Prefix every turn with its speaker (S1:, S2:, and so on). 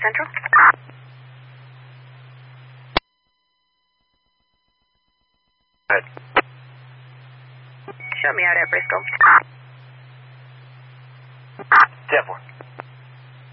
S1: Central.
S2: Good.
S1: Show me out at Bristol.
S2: 10-4.